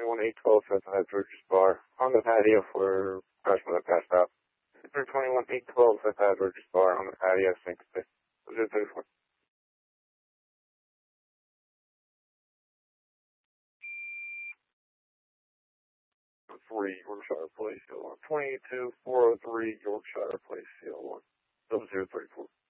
321-812 South High Burgess Bar on the patio for crash when I passed out. 321-812 South High Burgess Bar on the patio, St. State. 034. 3 Yorkshire Place, CL1. 22403 Yorkshire Place, CL1. 0034.